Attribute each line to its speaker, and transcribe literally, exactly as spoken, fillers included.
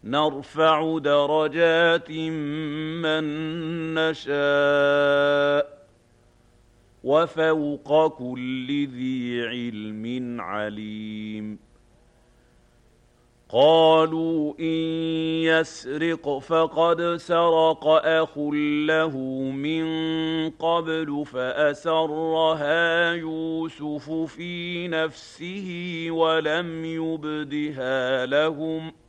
Speaker 1: نرفع درجات من نشاء وفوق كل ذي علم عليم. قالوا إن يسرق فقد سرق أخ له من قبل فأسرها يوسف في نفسه ولم يبدها لهم